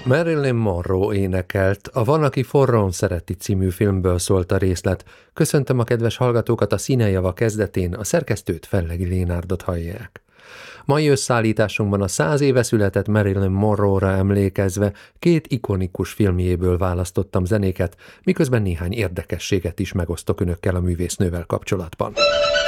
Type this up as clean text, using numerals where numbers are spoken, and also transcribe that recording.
Marilyn Monroe énekelt, a Van, aki forrón szereti című filmből szólt a részlet. Köszöntöm a kedves hallgatókat, a Színejava kezdetén, a szerkesztőt, Fellegi Lénárdot hallják. Mai összeállításunkban a 100 éve született Marilyn Monroe-ra emlékezve 2 ikonikus filmjéből választottam zenéket, miközben néhány érdekességet is megosztok önökkel a művésznővel kapcsolatban.